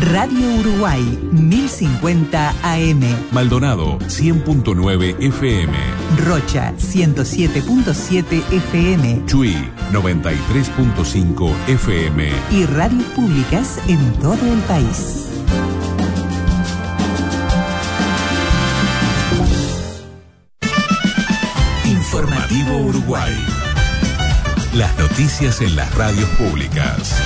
Radio Uruguay, 1050 AM. Maldonado, 100.9 FM. Rocha, 107.7 FM. Chuy, 93.5 FM. Y radios públicas en todo el país. Informativo Uruguay. Las noticias en las radios públicas.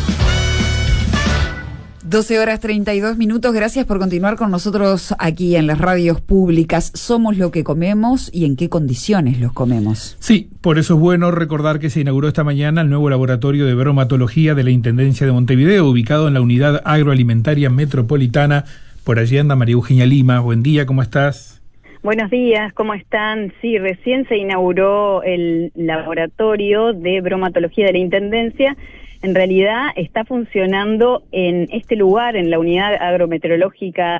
12:32. Gracias por continuar con nosotros aquí en las radios públicas. Somos lo que comemos y en qué condiciones los comemos. Sí, por eso es bueno recordar que se inauguró esta mañana el nuevo laboratorio de bromatología de la Intendencia de Montevideo, ubicado en la Unidad Agroalimentaria Metropolitana. Por allí anda María Eugenia Lima. Buen día, ¿cómo estás? Buenos días, ¿cómo están? Sí, recién se inauguró el laboratorio de bromatología de la Intendencia. En realidad está funcionando en este lugar, en la unidad agrometeorológica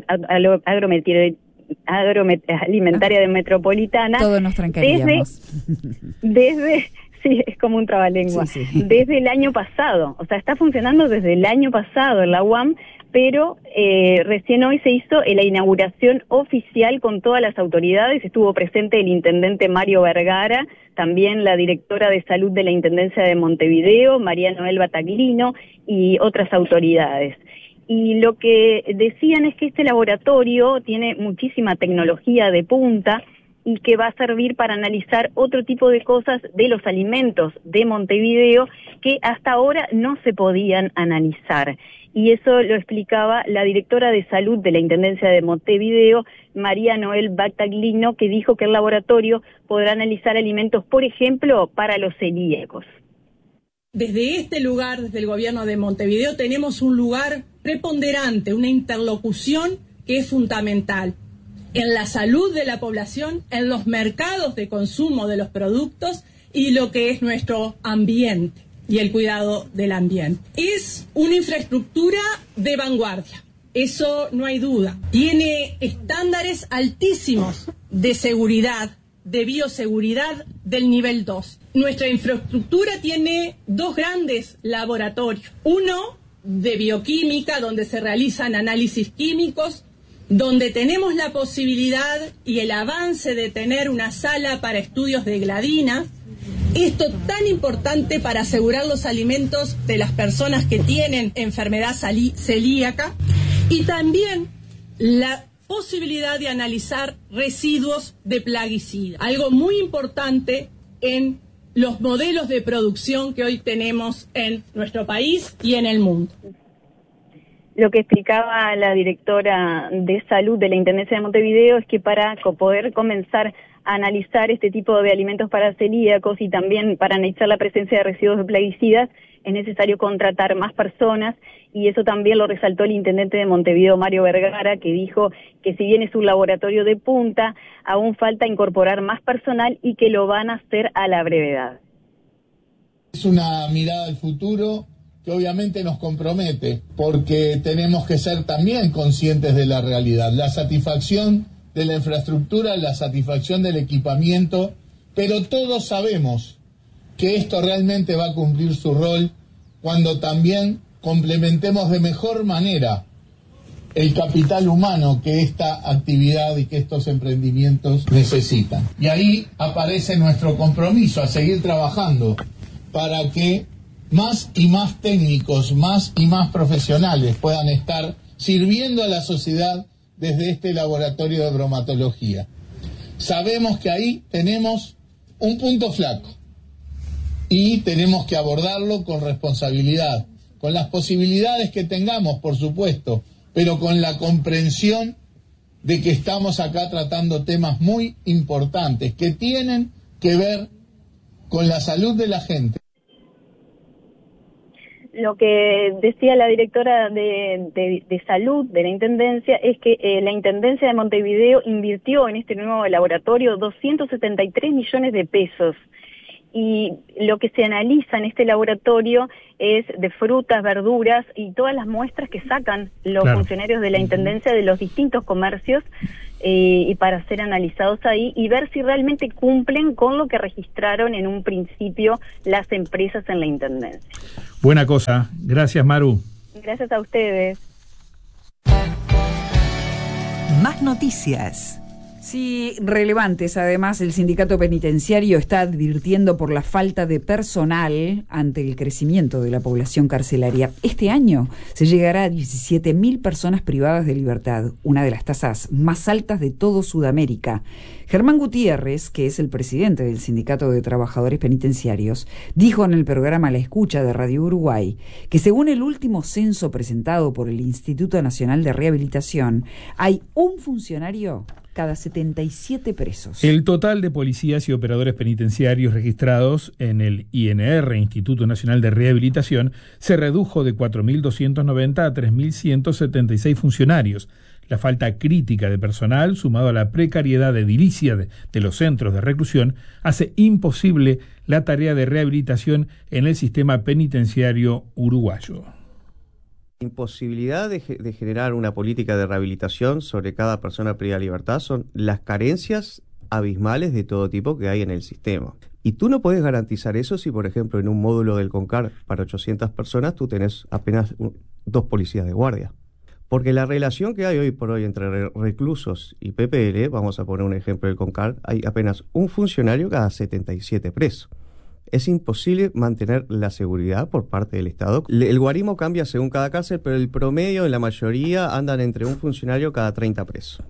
alimentaria de Metropolitana. Todos nos trancaríamos. Desde sí, es como un trabalengua. Sí. Desde el año pasado, o sea, está funcionando desde el año pasado en la UAM, pero recién hoy se hizo la inauguración oficial con todas las autoridades. Estuvo presente el intendente Mario Vergara, también la directora de salud de la Intendencia de Montevideo, María Noel Bataglino, y otras autoridades. Y lo que decían es que este laboratorio tiene muchísima tecnología de punta y que va a servir para analizar otro tipo de cosas de los alimentos de Montevideo que hasta ahora no se podían analizar. Y eso lo explicaba la directora de salud de la Intendencia de Montevideo, María Noel Bataglino, que dijo que el laboratorio podrá analizar alimentos, por ejemplo, para los celíacos. Desde este lugar, desde el gobierno de Montevideo, tenemos un lugar preponderante, una interlocución que es fundamental en la salud de la población, en los mercados de consumo de los productos y lo que es nuestro ambiente y el cuidado del ambiente. Es una infraestructura de vanguardia, eso no hay duda. Tiene estándares altísimos de seguridad, de bioseguridad del nivel 2. Nuestra infraestructura tiene dos grandes laboratorios. Uno de bioquímica, donde se realizan análisis químicos, donde tenemos la posibilidad y el avance de tener una sala para estudios de gladinas. Esto tan importante para asegurar los alimentos de las personas que tienen enfermedad celíaca, y también la posibilidad de analizar residuos de plaguicidas, algo muy importante en los modelos de producción que hoy tenemos en nuestro país y en el mundo. Lo que explicaba la directora de salud de la Intendencia de Montevideo es que para poder comenzar a analizar este tipo de alimentos para celíacos y también para analizar la presencia de residuos de plaguicidas es necesario contratar más personas, y eso también lo resaltó el intendente de Montevideo, Mario Vergara, que dijo que si bien es un laboratorio de punta, aún falta incorporar más personal y que lo van a hacer a la brevedad. Es una mirada al futuro que obviamente nos compromete, porque tenemos que ser también conscientes de la realidad, la satisfacción de la infraestructura, la satisfacción del equipamiento, pero todos sabemos que esto realmente va a cumplir su rol cuando también complementemos de mejor manera el capital humano que esta actividad y que estos emprendimientos necesitan. Y ahí aparece nuestro compromiso a seguir trabajando para que más y más técnicos, más y más profesionales puedan estar sirviendo a la sociedad desde este laboratorio de bromatología. Sabemos que ahí tenemos un punto flaco y tenemos que abordarlo con responsabilidad, con las posibilidades que tengamos, por supuesto, pero con la comprensión de que estamos acá tratando temas muy importantes que tienen que ver con la salud de la gente. Lo que decía la directora de salud de la Intendencia es que la Intendencia de Montevideo invirtió en este nuevo laboratorio 273 millones de pesos. Y lo que se analiza en este laboratorio es de frutas, verduras y todas las muestras que sacan los funcionarios de la Intendencia de los distintos comercios y para ser analizados ahí y ver si realmente cumplen con lo que registraron en un principio las empresas en la Intendencia. Buena cosa. Gracias, Maru. Gracias a ustedes. Más noticias. Sí, relevantes. Además, el sindicato penitenciario está advirtiendo por la falta de personal ante el crecimiento de la población carcelaria. Este año se llegará a 17.000 personas privadas de libertad, una de las tasas más altas de todo Sudamérica. Germán Gutiérrez, que es el presidente del Sindicato de Trabajadores Penitenciarios, dijo en el programa La Escucha de Radio Uruguay que según el último censo presentado por el Instituto Nacional de Rehabilitación, hay un funcionario cada 77 presos. El total de policías y operadores penitenciarios registrados en el INR, Instituto Nacional de Rehabilitación, se redujo de 4.290 a 3.176 funcionarios. La falta crítica de personal, sumado a la precariedad edilicia de los centros de reclusión, hace imposible la tarea de rehabilitación en el sistema penitenciario uruguayo. Imposibilidad de generar una política de rehabilitación sobre cada persona privada de libertad son las carencias abismales de todo tipo que hay en el sistema. Y tú no puedes garantizar eso si, por ejemplo, en un módulo del CONCAR para 800 personas tú tenés apenas 2 policías de guardia. Porque la relación que hay hoy por hoy entre reclusos y PPL, vamos a poner un ejemplo del CONCAR, hay apenas un funcionario cada 77 presos. Es imposible mantener la seguridad por parte del Estado. El guarismo cambia según cada cárcel, pero el promedio en la mayoría andan entre un funcionario cada 30 presos.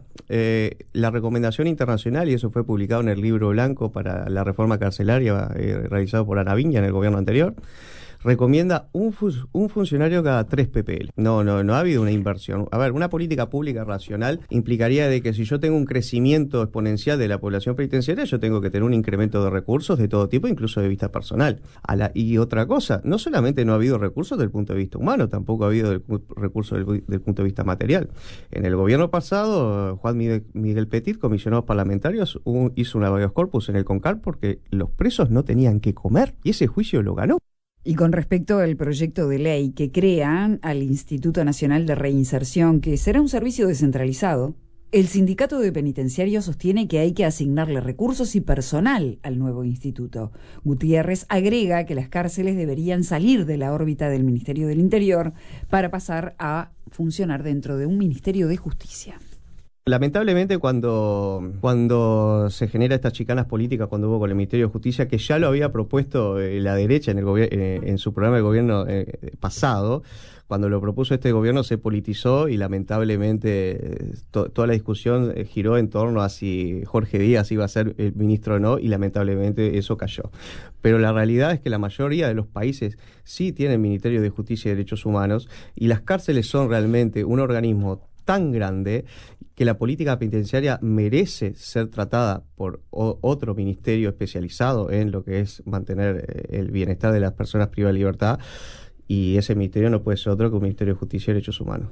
La recomendación internacional, y eso fue publicado en el libro blanco para la reforma carcelaria realizado por Ana Viña en el gobierno anterior, recomienda un funcionario cada 3 PPL. No ha habido una inversión. A ver, una política pública racional implicaría de que si yo tengo un crecimiento exponencial de la población penitenciaria, yo tengo que tener un incremento de recursos de todo tipo, incluso de vista personal. Y otra cosa, no solamente no ha habido recursos desde el punto de vista humano, tampoco ha habido recursos del punto de vista material. En el gobierno pasado, Juan Miguel Petit, comisionado parlamentarios, hizo un habeas corpus en el CONCAR porque los presos no tenían que comer, y ese juicio lo ganó. Y con respecto al proyecto de ley que crea al Instituto Nacional de Reinserción, que será un servicio descentralizado, el sindicato de penitenciarios sostiene que hay que asignarle recursos y personal al nuevo instituto. Gutiérrez agrega que las cárceles deberían salir de la órbita del Ministerio del Interior para pasar a funcionar dentro de un Ministerio de Justicia. Lamentablemente cuando se genera estas chicanas políticas, cuando hubo con el Ministerio de Justicia, que ya lo había propuesto la derecha en su programa de gobierno pasado, cuando lo propuso este gobierno se politizó y lamentablemente toda la discusión giró en torno a si Jorge Díaz iba a ser el ministro o no, y lamentablemente eso cayó. Pero la realidad es que la mayoría de los países sí tienen Ministerio de Justicia y Derechos Humanos, y las cárceles son realmente un organismo tan grande que la política penitenciaria merece ser tratada por otro ministerio especializado en lo que es mantener el bienestar de las personas privadas de libertad, y ese ministerio no puede ser otro que un Ministerio de Justicia y Derechos Humanos.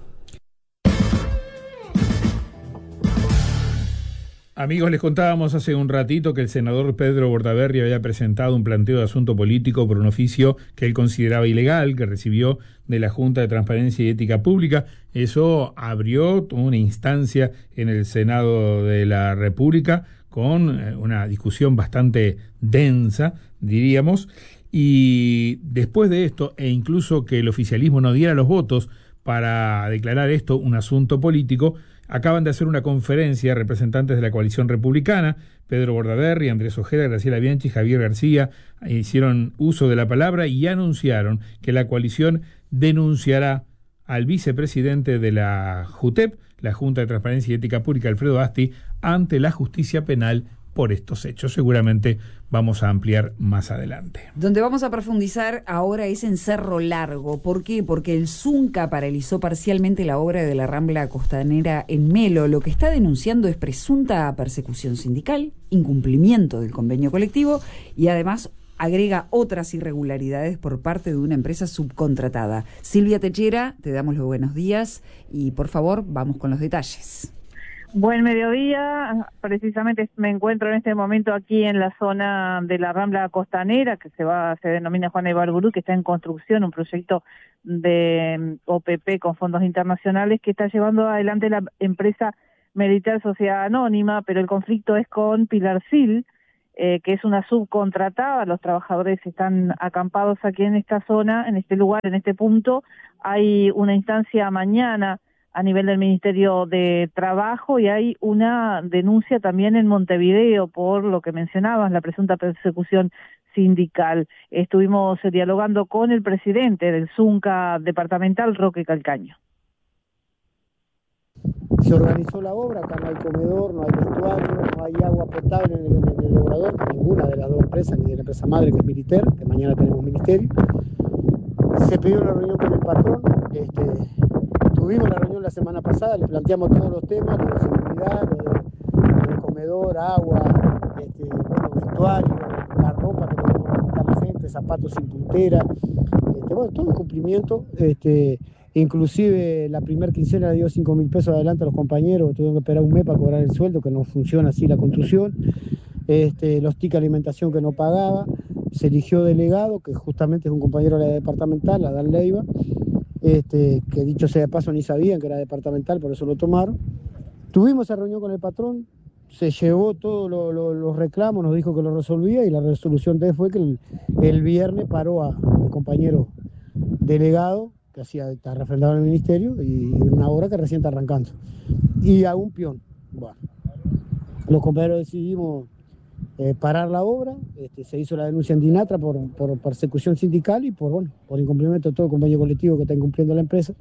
Amigos, les contábamos hace un ratito que el senador Pedro Bordaberry había presentado un planteo de asunto político por un oficio que él consideraba ilegal, que recibió de la Junta de Transparencia y Ética Pública. Eso abrió una instancia en el Senado de la República con una discusión bastante densa, diríamos, y después de esto, e incluso que el oficialismo no diera los votos para declarar esto un asunto político, acaban de hacer una conferencia representantes de la coalición republicana. Pedro Bordaberry, Andrés Ojeda, Graciela Bianchi, Javier García hicieron uso de la palabra y anunciaron que la coalición denunciará al vicepresidente de la JUTEP, la Junta de Transparencia y Ética Pública, Alfredo Asti, ante la justicia penal por estos hechos. Seguramente vamos a ampliar más adelante. Donde vamos a profundizar ahora es en Cerro Largo. ¿Por qué? Porque el Zunca paralizó parcialmente la obra de la Rambla Costanera en Melo. Lo que está denunciando es presunta persecución sindical, incumplimiento del convenio colectivo y además agrega otras irregularidades por parte de una empresa subcontratada. Silvia Techera, te damos los buenos días y por favor vamos con los detalles. Buen mediodía, precisamente me encuentro en este momento aquí en la zona de la Rambla Costanera, que se denomina Juana Ibargurú, que está en construcción, un proyecto de OPP con fondos internacionales que está llevando adelante la empresa Militar Sociedad Anónima, pero el conflicto es con Pilarcil, que es una subcontratada. Los trabajadores están acampados aquí en esta zona, en este lugar, en este punto. Hay una instancia mañana a nivel del Ministerio de Trabajo y hay una denuncia también en Montevideo por lo que mencionabas, la presunta persecución sindical. Estuvimos dialogando con el presidente del Zunca departamental, Roque Calcaño. Se organizó la obra, acá no hay comedor, no hay vestuario, no hay agua potable en el obrador, ninguna de las dos empresas, ni de la empresa madre que es Militer, que mañana tenemos ministerio. Se pidió una reunión con el patrón, tuvimos la reunión la semana pasada, le planteamos todos los temas, lo de seguridad, lo de comedor, agua, vestuario, la ropa que tenemos que quitar la gente, zapatos sin puntera, todo el cumplimiento. Inclusive la primera quincena le dio 5.000 pesos adelante a los compañeros, tuvieron que esperar un mes para cobrar el sueldo, que no funciona así la construcción. Los tickets de alimentación que no pagaba, se eligió delegado, que justamente es un compañero de la departamental, Adán Leiva, que dicho sea de paso ni sabían que era departamental, por eso lo tomaron. Tuvimos esa reunión con el patrón, se llevó todos los reclamos, nos dijo que lo resolvía y la resolución de él fue que el viernes paró al compañero delegado, que está refrendado en el ministerio, y una obra que recién está arrancando. Y a un peón. Bueno, los compañeros decidimos parar la obra, se hizo la denuncia en DINATRA por persecución sindical y por incumplimiento de todo el convenio colectivo que está incumpliendo la empresa.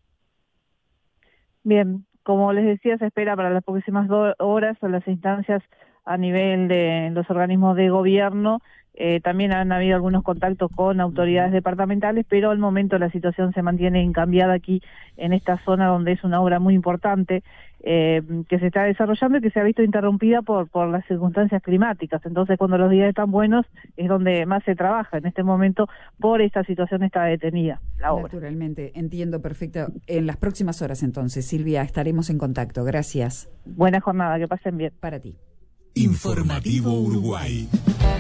Bien, como les decía, se espera para las próximas 2 horas a las instancias a nivel de los organismos de gobierno. También han habido algunos contactos con autoridades departamentales, pero al momento la situación se mantiene incambiada aquí en esta zona donde es una obra muy importante que se está desarrollando y que se ha visto interrumpida por las circunstancias climáticas. Entonces, cuando los días están buenos es donde más se trabaja. En este momento, por esta situación está detenida la obra. Naturalmente, entiendo perfecto. En las próximas horas, entonces, Silvia, estaremos en contacto. Gracias. Buena jornada, que pasen bien. Para ti. Informativo Uruguay.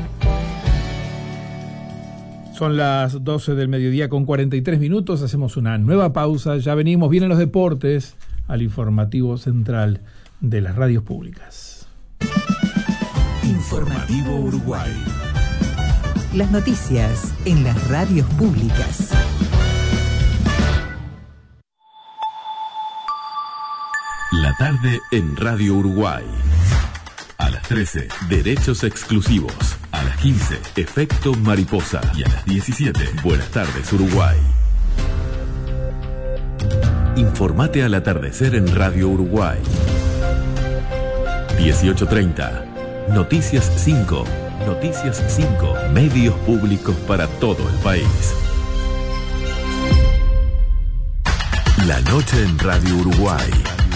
Son las 12 del mediodía con 43 minutos. Hacemos una nueva pausa. Ya venimos, vienen los deportes al informativo central de las radios públicas. Informativo Uruguay. Las noticias en las radios públicas. La tarde en Radio Uruguay. A las 13, Derechos Exclusivos. A las 15, Efecto Mariposa. Y a las 17, Buenas tardes Uruguay. Informate al atardecer en Radio Uruguay. 18:30, Noticias 5. Noticias 5, medios públicos para todo el país. La noche en Radio Uruguay.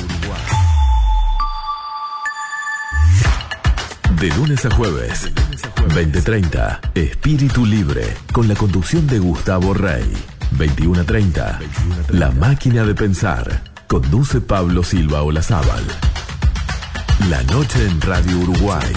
De lunes a jueves, 20:30, Espíritu Libre, con la conducción de Gustavo Rey. 21:30, La Máquina de Pensar, conduce Pablo Silva Olazábal. La noche en Radio Uruguay.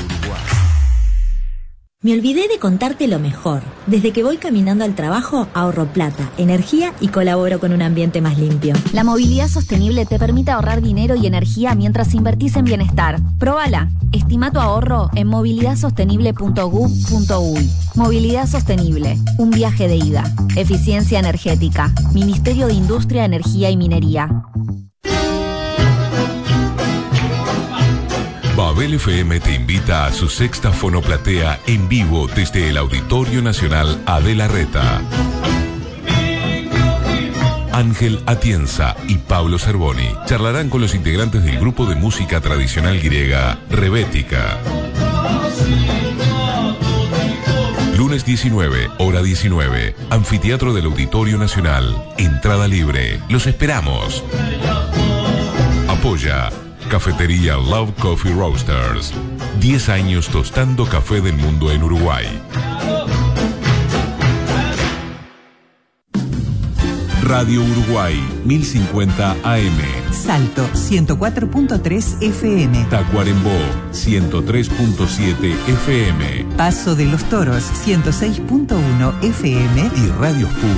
Me olvidé de contarte lo mejor. Desde que voy caminando al trabajo, ahorro plata, energía y colaboro con un ambiente más limpio. La movilidad sostenible te permite ahorrar dinero y energía mientras invertís en bienestar. Próbala. Estima tu ahorro en movilidadsostenible.gov.uy. Movilidad sostenible. Un viaje de ida. Eficiencia energética. Ministerio de Industria, Energía y Minería. Babel FM te invita a su sexta fonoplatea en vivo desde el Auditorio Nacional Adela Reta. Ángel Atienza y Pablo Cervoni charlarán con los integrantes del grupo de música tradicional griega Rebética. Lunes 19, hora 19, Anfiteatro del Auditorio Nacional. Entrada libre. Los esperamos. Apoya Cafetería Love Coffee Roasters. 10 años tostando café del mundo en Uruguay. Radio Uruguay, 1050 AM. Salto, 104.3 FM. Tacuarembó, 103.7 FM. Paso de los Toros, 106.1 FM. Y Radios Públicas.